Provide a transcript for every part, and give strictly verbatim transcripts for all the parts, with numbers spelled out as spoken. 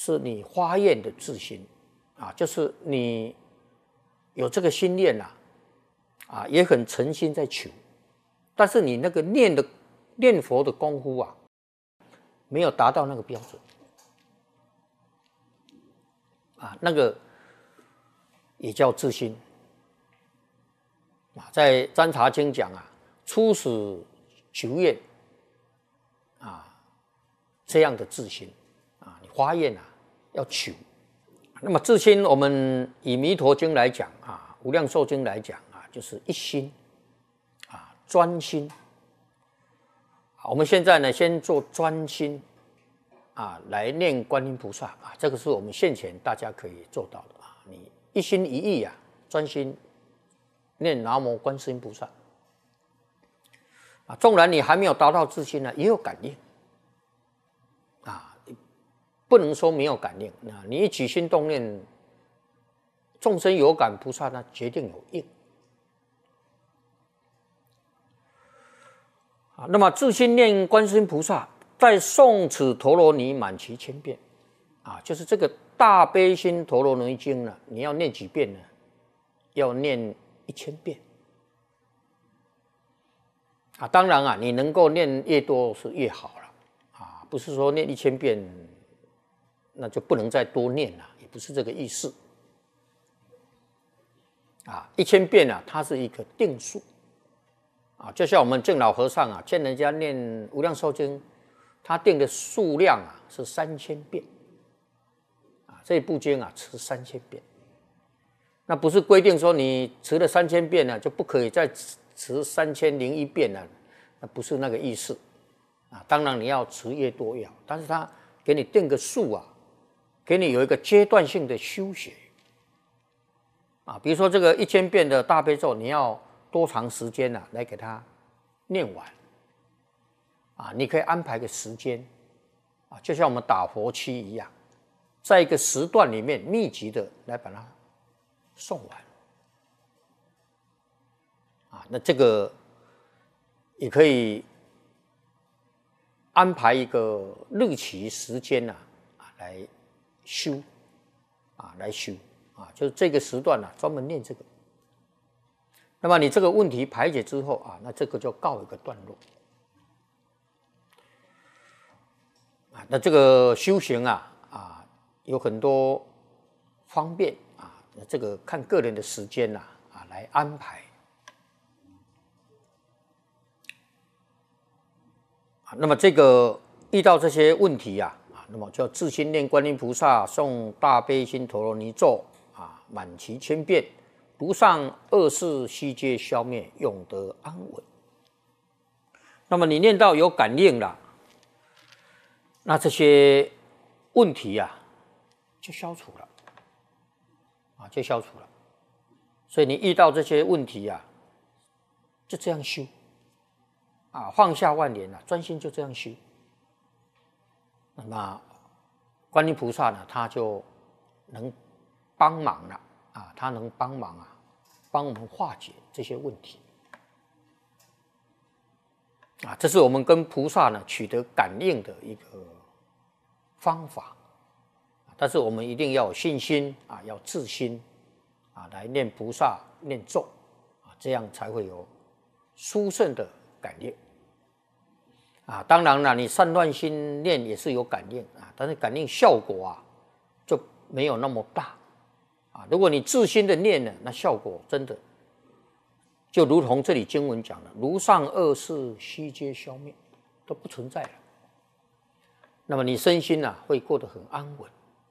是你发愿的自心啊，就是你有这个心念啊，啊，也很诚心在求，但是你那个念的念佛的功夫啊，没有达到那个标准啊，那个也叫自心啊。在《占察经》讲啊，初始求愿啊，这样的自心啊，你发愿啊要求。那么自心，我们以《弥陀经》来讲啊，《无量寿经》来讲啊，就是一心啊，专心。我们现在呢，先做专心啊，来念观音菩萨啊，这个是我们现前大家可以做到的啊。你一心一意啊，专心念南无观世音菩萨啊，纵然你还没有达到自心呢，也有感应啊，不能说没有感应啊。你一起心动念，众生有感，菩萨呢决定有应。啊，那么自心念观世音菩萨，在诵此陀罗尼满其千遍，啊，就是这个大悲心陀罗尼经呢，你要念几遍呢？要念一千遍。啊，当然啊，你能够念越多是越好了，啊，不是说念一千遍，那就不能再多念了，也不是这个意思。啊，一千遍啊，它是一个定数。啊，就像我们净老和尚啊，见人家念《无量寿经》，他定的数量啊是三千遍，啊，这部经啊持三千遍，那不是规定说你持了三千遍呢，就不可以再持三千零一遍了，那不是那个意思，啊，当然你要持越多越好，但是他给你定个数啊，给你有一个阶段性的修学，啊，比如说这个一千遍的大悲咒，你要多长时间啊来给它念完啊？你可以安排个时间啊，就像我们打佛七一样，在一个时段里面密集的来把它诵完啊。那这个也可以安排一个日期时间啊，啊来修啊来修啊，就是这个时段啊专门念这个。那么你这个问题排解之后啊，那这个就告一个段落啊。那这个修行啊啊有很多方便啊，这个看个人的时间呐 啊, 啊来安排啊。那么这个遇到这些问题呀 啊, 啊，那么就自心念观音菩萨，诵大悲心陀罗尼咒啊，满其千遍。如上恶事悉皆消灭，永得安稳。那么你念到有感应了，那这些问题啊就消除了，啊就消除了。所以你遇到这些问题啊，就这样修，啊放下万年啊，专心就这样修。那么观音菩萨呢，他就能帮忙了。啊，他能帮忙啊，帮我们化解这些问题啊，这是我们跟菩萨呢取得感应的一个方法。但是我们一定要有信心啊，要自心啊，来念菩萨念咒啊，这样才会有殊胜的感应啊。当然了，你散乱心念也是有感应啊，但是感应效果啊就没有那么大。啊，如果你自心的念呢，那效果真的就如同这里经文讲的，如上恶事悉皆消灭，都不存在了。那么你身心啊会过得很安稳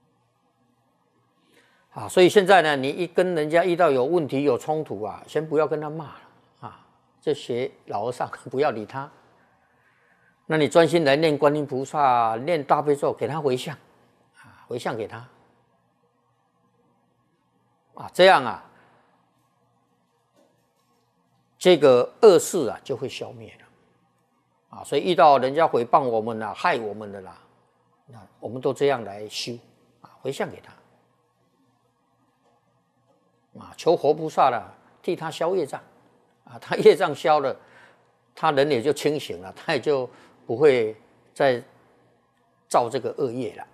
啊。所以现在呢，你一跟人家遇到有问题有冲突啊，先不要跟他骂了啊，就学老和尚不要理他。那你专心来念观音菩萨，念大悲咒，给他回向啊，回向给他。啊，这样啊，这个恶事啊就会消灭了啊。所以遇到人家诽谤我们啦、害我们的啦，那我们都这样来修啊，回向给他啊，求活菩萨啦，替他消业障啊。他业障消了，他人也就清醒了，他也就不会再造这个恶业了。